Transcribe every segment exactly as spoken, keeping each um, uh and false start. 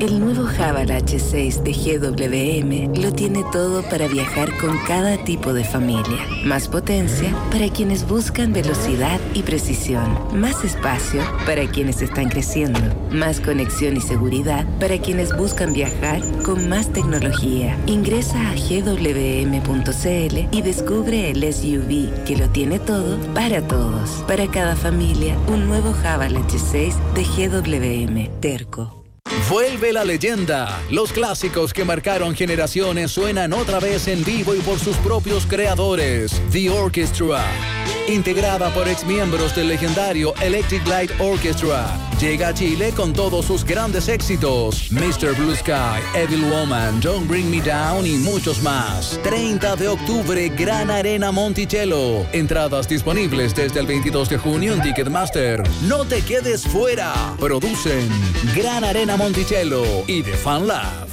El nuevo Haval H seis de G W M lo tiene todo para viajar con cada tipo de familia. Más potencia para quienes buscan velocidad y precisión. Más espacio para quienes están creciendo. Más conexión y seguridad para quienes buscan viajar con más tecnología. Ingresa a g w m punto c l y descubre el S U V que lo tiene todo para todos. Para cada familia, un nuevo Haval H seis de G W M. Terco. Vuelve la leyenda. Los clásicos que marcaron generaciones suenan otra vez en vivo y por sus propios creadores. The Orchestra, integrada por exmiembros del legendario Electric Light Orchestra, llega a Chile con todos sus grandes éxitos: mister Blue Sky, Evil Woman, Don't Bring Me Down y muchos más. treinta de octubre, Gran Arena Monticello. Entradas disponibles desde el veintidós de junio en Ticketmaster. No te quedes fuera. Producen Gran Arena Monticello y The Fan Lab.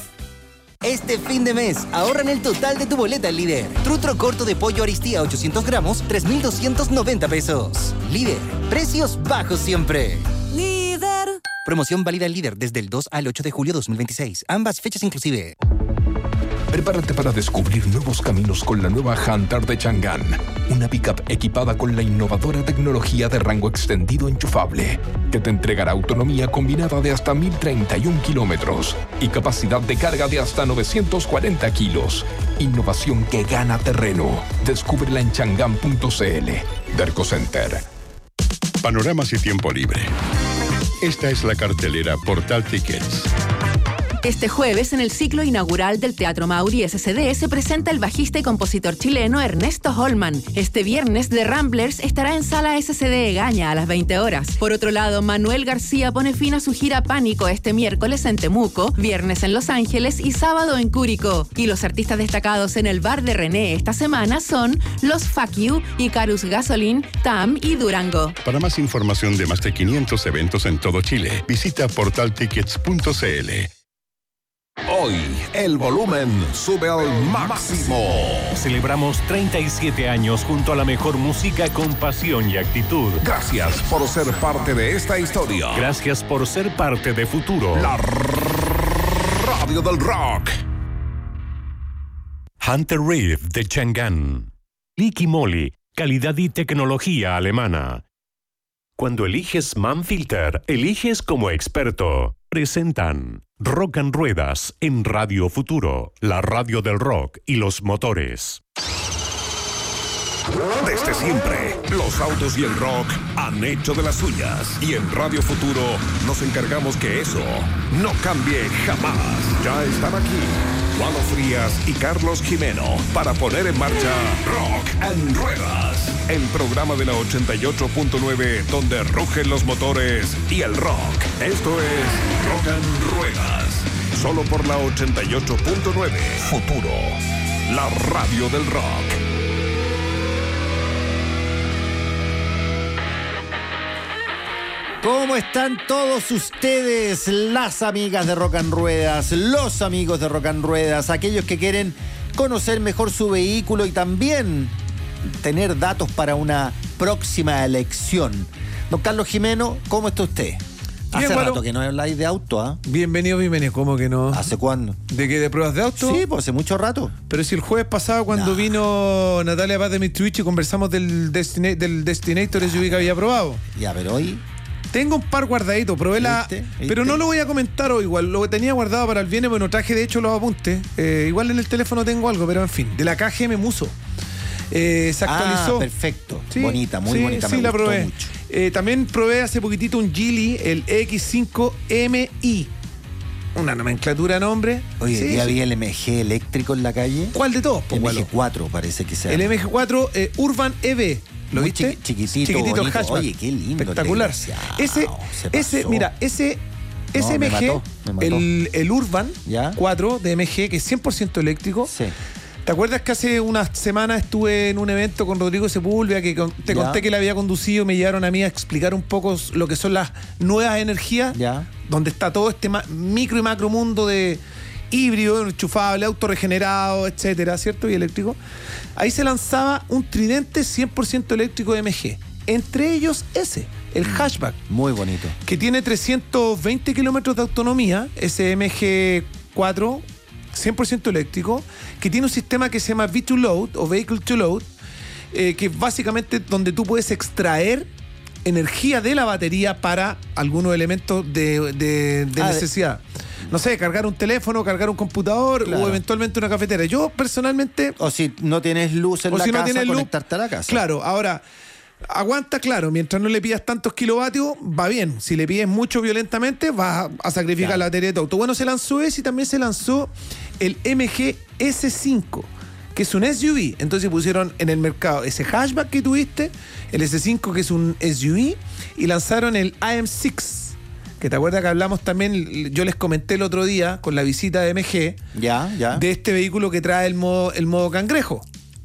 Este fin de mes, ahorra en el total de tu boleta Líder. Trutro corto de pollo Aristía ochocientos gramos, tres mil doscientos noventa pesos. Líder, precios bajos siempre. Líder. Promoción válida en Líder desde el dos al ocho de julio de dos mil veintiséis. Ambas fechas inclusive. Prepárate para descubrir nuevos caminos con la nueva Hunter de Chang'an. Una pickup equipada con la innovadora tecnología de rango extendido enchufable, que te entregará autonomía combinada de hasta mil treinta y un kilómetros y capacidad de carga de hasta novecientos cuarenta kilos. Innovación que gana terreno. Descúbrela en chang'an punto c l. Derco Center. Panoramas y tiempo libre. Esta es la cartelera Portal Tickets. Este jueves, en el ciclo inaugural del Teatro Mauri S C D, se presenta el bajista y compositor chileno Ernesto Holman. Este viernes, The Ramblers estará en Sala S C D Egaña a las veinte horas. Por otro lado, Manuel García pone fin a su gira Pánico este miércoles en Temuco, viernes en Los Ángeles y sábado en Curicó. Y los artistas destacados en el bar de René esta semana son Los Fuck You, Icarus Gasoline, Tam y Durango. Para más información de más de quinientos eventos en todo Chile, visita portal tickets punto c l. Hoy, el volumen sube al máximo. Celebramos treinta y siete años junto a la mejor música con pasión y actitud. Gracias por ser parte de esta historia. Gracias por ser parte de Futuro. La radio del rock. Hunter Reef de Chang'an. Liqui Moly, calidad y tecnología alemana. Cuando eliges Manfilter, eliges como experto. Presentan Rock and Ruedas en Radio Futuro, la radio del rock y los motores. Desde siempre, los autos y el rock han hecho de las suyas. Y en Radio Futuro nos encargamos que eso no cambie jamás. Ya están aquí Juan Frías y Carlos Jimeno para poner en marcha Rock and Ruedas, el programa de la ochenta y ocho punto nueve donde rugen los motores y el rock. Esto es Rock and Ruedas, solo por la ochenta y ocho punto nueve. Futuro, la radio del rock. ¿Cómo están todos ustedes, las amigas de Rock and Ruedas, los amigos de Rock and Ruedas, aquellos que quieren conocer mejor su vehículo y también tener datos para una próxima elección? Don Carlos Jimeno, ¿cómo está usted? Hace Bien, rato bueno, que no habláis de auto, ¿ah? ¿eh? Bienvenido, bienvenido. ¿Cómo que no? ¿Hace cuándo? ¿De qué? ¿De pruebas de auto? Sí, pues hace mucho rato. Pero si el jueves pasado, cuando no. vino Natalia Paz de Mitsubishi y conversamos del, Destina- del Destinator S U V que había probado. Ya, pero hoy... Tengo un par guardadito, probé la... ¿Viste? ¿Viste? Pero no lo voy a comentar hoy igual. Lo tenía guardado para el viernes, bueno, traje de hecho los apuntes. Eh, igual en el teléfono tengo algo, pero en fin. De la K G M Muso. Eh, se actualizó. Ah, perfecto. ¿Sí? Bonita, muy sí, bonita. Sí, me la gustó probé. mucho. Eh, también probé hace poquitito un Geely, el X cinco M I. Una nomenclatura de nombre. Oye, sí, ¿ya sí. vi el M G eléctrico en la calle? ¿Cuál de todos? M G cuatro parece que sea. El M G cuatro eh, Urban E V. ¿Lo Muy viste? Chiqui, chiquitito, Chiquitito bonito. hatchback. Oye, qué lindo. Espectacular. Ese, ese, mira, ese, ese no, M G, me mató, me mató. El, el Urban ¿Ya? cuatro de M G, que es cien por ciento eléctrico. Sí. ¿Te acuerdas que hace unas semanas estuve en un evento con Rodrigo Sepúlveda que con, te ¿Ya? conté que le había conducido y me llevaron a mí a explicar un poco lo que son las nuevas energías? ¿Ya? Donde está todo este ma- micro y macro mundo de híbrido, enchufable, autorregenerado, etcétera, ¿cierto? Y eléctrico. Ahí se lanzaba un tridente cien por ciento eléctrico de M G. Entre ellos ese, el hatchback. Muy bonito. Que tiene trescientos veinte kilómetros de autonomía, S M G cuatro, cien por ciento eléctrico, que tiene un sistema que se llama V to Load o Vehicle to Load, eh, que es básicamente donde tú puedes extraer energía de la batería para algunos elementos de, de, de ah, necesidad. De... No sé, cargar un teléfono, cargar un computador, claro, o eventualmente una cafetera. Yo personalmente... O si no tienes luz en la si casa, no tienes conectarte luz, a la casa. Claro, ahora... Aguanta, claro, mientras no le pidas tantos kilovatios, va bien. Si le pides mucho violentamente, vas a, a sacrificar, claro, la batería de tu auto. Bueno, se lanzó ese y también se lanzó el M G S cinco, que es un S U V. Entonces pusieron en el mercado ese hatchback que tuviste, el S cinco, que es un S U V, y lanzaron el I M seis, que te acuerdas que hablamos también, yo les comenté el otro día con la visita de M G, ya, ya, de este vehículo que trae el modo, el modo cangrejo.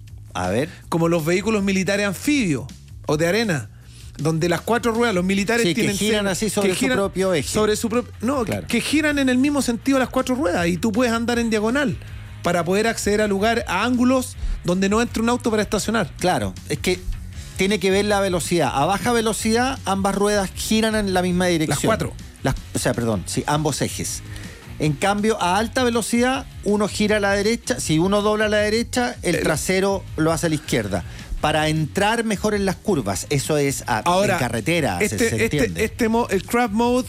A ver. Como los vehículos militares anfibios o de arena, donde las cuatro ruedas, los militares sí, tienen... que giran así sobre su propio eje. Sobre su propio... No, claro, que, que giran en el mismo sentido las cuatro ruedas y tú puedes andar en diagonal para poder acceder a lugar, a ángulos donde no entre un auto para estacionar. Claro, es que tiene que ver la velocidad. A baja velocidad ambas ruedas giran en la misma dirección. Las cuatro. Las, o sea, perdón, sí, ambos ejes. En cambio, a alta velocidad uno gira a la derecha, si uno dobla a la derecha, el trasero lo hace a la izquierda. Para entrar mejor en las curvas, eso es a, ahora, en carretera, este, se, se este, este mo, el Craft Mode,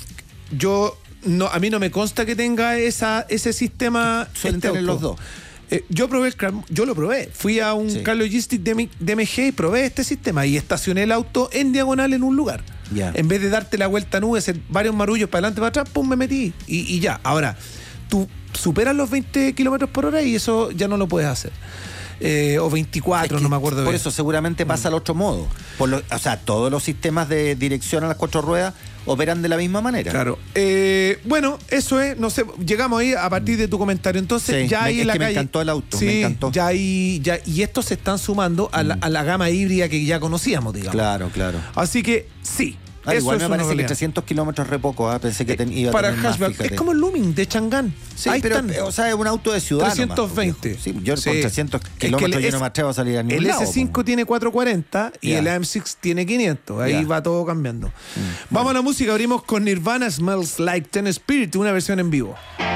yo no, a mí no me consta que tenga esa, ese sistema. Suelen este tener auto. los dos. Eh, yo probé el Craft, yo lo probé. Fui a un sí. Car Logistics de, de M G y probé este sistema y estacioné el auto en diagonal en un lugar. Yeah. En vez de darte la vuelta a nube, hacer varios marullos para adelante, para atrás, pum, me metí y, y ya. Ahora, tú superas los veinte kilómetros por hora y eso ya no lo puedes hacer. Eh, o veinticuatro, es que no me acuerdo por bien. eso seguramente pasa al otro modo. Por lo, o sea, todos los sistemas de dirección a las cuatro ruedas operan de la misma manera. Claro. Eh, bueno, eso es, no sé, llegamos ahí a partir de tu comentario. Entonces, sí, ya ahí me, en es la que calle. Me encantó el auto, sí, me encantó. Ya ahí, ya, y estos se están sumando a la, a la gama híbrida que ya conocíamos, digamos. Claro, claro. Así que sí. Ah, eso igual es me parece realidad. que trescientos kilómetros re poco, ¿eh? Pensé que ten, iba para a tener el hatchback, más, fíjate. es como el Lumin de Chang'an. Sí, ahí pero, están. o sea, es un auto de ciudad trescientos veinte. Nomás, sí, yo sí. con trescientos kilómetros yo no me atrevo a salir a ningún El lado. S cinco po. tiene cuatrocientos cuarenta y yeah. el I M seis tiene quinientos. Ahí yeah. va todo cambiando. Mm, Vamos bueno. a la música, abrimos con Nirvana Smells Like Teen Spirit, una versión en vivo.